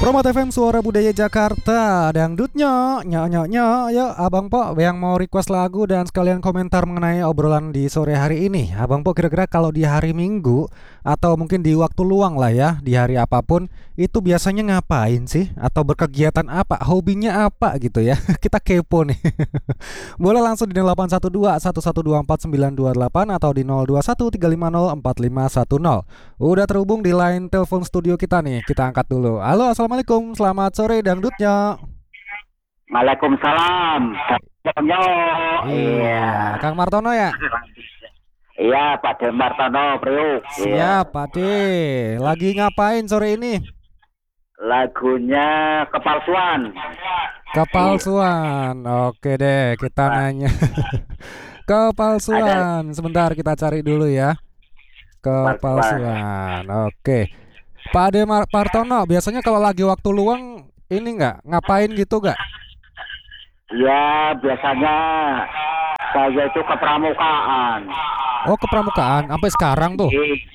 Promo FM Suara Budaya Jakarta. Dangdutnya nyok ya Abang Po yang mau request lagu dan sekalian komentar mengenai obrolan di sore hari ini. Abang Po kira-kira kalau di hari Minggu atau mungkin di waktu luang lah ya, di hari apapun itu biasanya ngapain sih? Atau berkegiatan apa? Hobinya apa gitu ya? Kita kepo nih. Boleh langsung di 812 1124 928 atau di 0213504510. Udah terhubung di line telepon studio kita nih. Kita angkat dulu. Halo, assalamualaikum. Selamat sore dangdutnya. Waalaikumsalam. Yo. Iya, Kang Martono ya. Iya, Pak De Martono, Priuk. Siap, Pak De. Lagi ngapain sore ini? Lagunya Kepalsuan. Kepalsuan. Oke deh, kita nanya. Kepalsuan. Sebentar kita cari dulu ya. Kepalsuan. Oke. Pak De Martono, biasanya kalau lagi waktu luang ini nggak ngapain gitu nggak? Ya, biasanya saya itu ke pramukaan. Oh, ke pramukaan sampai sekarang tuh.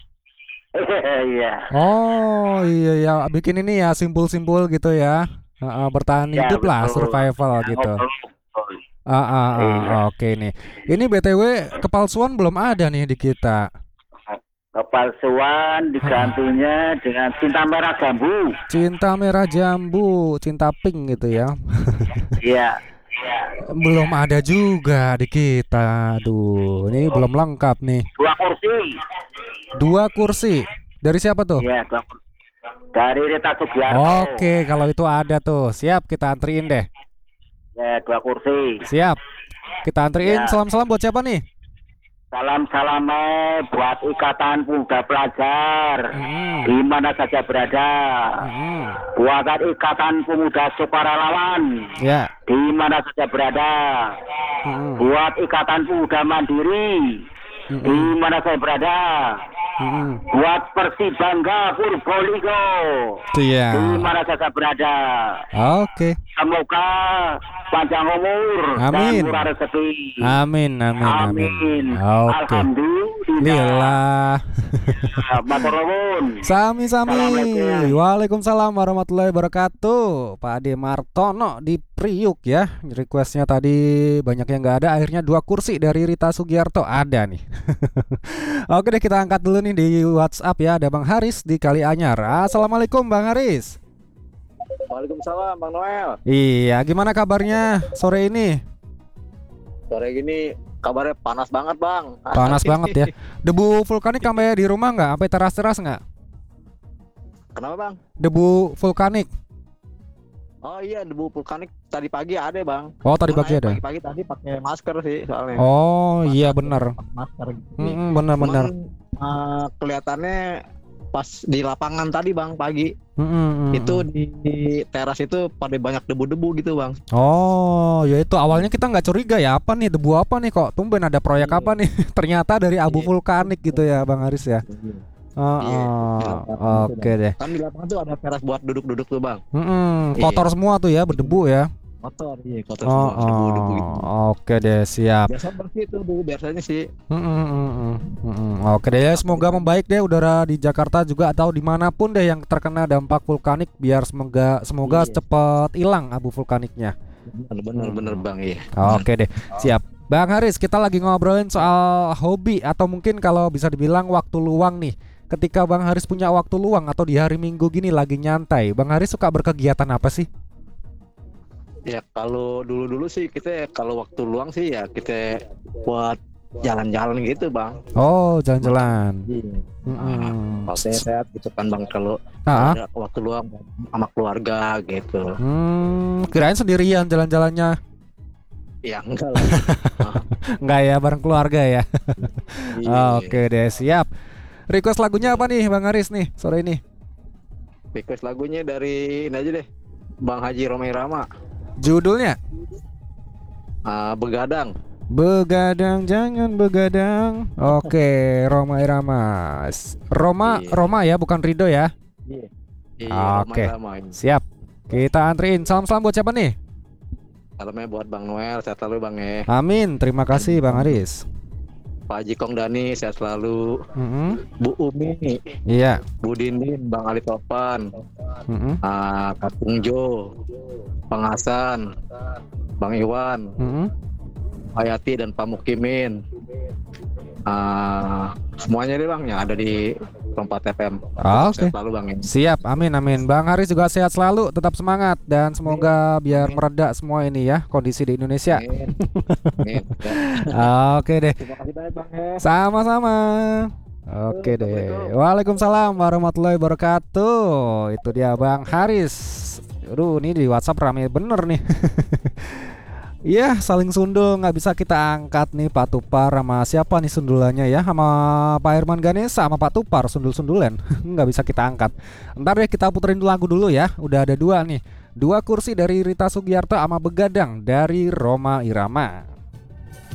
Iya. Oh iya ya, bikin ini ya simpul-simpul gitu ya. Bertahan Ya, hidup lah, betul. survival gitu. Ngobrol. Iya. Oke nih. Ini BTW kepalsuan belum ada nih di kita. Kepalsuan digantinya dengan Cinta Merah Jambu. Cinta merah jambu, cinta pink gitu ya. Iya. Belum ada juga di kita. Aduh, ini belum lengkap nih. Dua kursi. 2 kursi. Dari siapa tuh? Iya, dua kursi. Dari Rita Sugiarto. Oke, kalau itu ada tuh. Siap, kita antriin deh. Ya, 2 kursi. Siap. Kita antriin. Ya. Salam-salam buat siapa nih? Salam-salamnya buat Ikatan Pemuda Pelajar di mana saja berada. Buat Ikatan Pemuda Sukarelawan Ya. di mana saja berada. Buat Ikatan Pemuda Mandiri di mana saya berada. Buat Persibangga Purbolinggo Iya. di mana saja berada. Oke. Semoga panjang umur Amin. dan murah rezeki. Amin. Oke. Alhamdulillah. Lila. Matur nuwun. Sami-sami. Assalamualaikum. Waalaikumsalam warahmatullahi wabarakatuh. Pak De Martono di Priuk ya. Requestnya tadi banyak yang nggak ada. Akhirnya 2 kursi dari Rita Sugiarto ada nih. Oke deh, kita angkat dulu nih di WhatsApp ya. Ada Bang Haris di Kalianyar. Assalamualaikum Bang Haris. Waalaikumsalam Bang Noel. Iya, gimana kabarnya sore ini? Sore gini kabarnya panas banget Bang. Panas banget ya. Debu vulkanik sampai di rumah nggak? Sampai teras-teras nggak? Kenapa Bang? Debu vulkanik. Oh iya, debu vulkanik tadi pagi ada Bang. Oh, tadi pagi ada. Pagi-pagi tadi pakai masker sih soalnya. Oh iya benar. Pakai masker gitu. Benar-benar. Cuman, kelihatannya pas di lapangan tadi Bang pagi itu di teras itu pada banyak debu-debu gitu Bang. Oh ya itu awalnya kita nggak curiga ya, apa nih debu apa nih, kok tumben ada proyek apa nih. Ternyata dari abu vulkanik gitu ya Bang Haris ya. Oke deh. Kan di lapangan tuh ada teras buat duduk-duduk tuh Bang. Kotor semua tuh ya, berdebu ya. Kotor, iya kotor semua debu-debu gitu. Oke deh, siap. Biasa bersih tuh Bu, biasanya sih. Oke deh, semoga membaik deh udara di Jakarta juga atau dimanapun deh yang terkena dampak vulkanik, biar semoga cepat hilang abu vulkaniknya. Bener Bang, iya. Oke deh, siap. Bang Haris, kita lagi ngobrolin soal hobi atau mungkin kalau bisa dibilang waktu luang nih. Ketika Bang Haris punya waktu luang atau di hari Minggu gini lagi nyantai, Bang Haris suka berkegiatan apa sih? Ya kalau dulu sih kita kalau waktu luang sih ya kita buat jalan-jalan gitu Bang. Oh, jalan-jalan. Kalau sehat gitu kan Bang, kalau ada waktu luang sama keluarga gitu. Kirain sendirian jalan-jalannya. Ya enggak lah. Enggak ya, bareng keluarga ya. Oke deh, siap. Request lagunya apa nih Bang Haris nih sore ini? Request lagunya dari ini aja deh, Bang Haji Romai Rama. Judulnya? Begadang. Begadang jangan begadang. Oke, Roma Irama. Roma ya, bukan Rido ya. Iya. Oke. Roma. Siap. Kita antriin. Salam-salam buat siapa nih? Salamnya buat Bang Noel, sehat selalu Bang ya. Amin. Terima kasih Bang Haris. Pak Haji Kong Dani sehat selalu. Bu Umi, Iya. Bu Dindin, Bang Ali Topan, Kak Jo, Bang Hasan, Bang Iwan, Pak Yati dan Pak Mukimin. Semuanya deh Bang yang ada di Lompat FM. Oke. Sehat selalu Bang. Siap, amin amin. Bang Haris juga sehat selalu, tetap semangat dan semoga biar mereda semua ini ya kondisi di Indonesia. Amin. Oke deh. Terima kasih banyak Bang. Sama-sama. Oke deh. Waalaikumsalam warahmatullahi wabarakatuh. Itu dia Bang Haris. Aduh, ini di WhatsApp rame bener nih. Iya, saling sundul nggak bisa kita angkat nih Pak Tupar sama siapa nih sundulannya ya, sama Pak Herman Ganesa sama Pak Tupar sundul-sundulan nggak bisa kita angkat. Ntar deh kita puterin lagu dulu ya. Udah ada dua nih, 2 kursi dari Rita Sugiarto sama Begadang dari Rhoma Irama.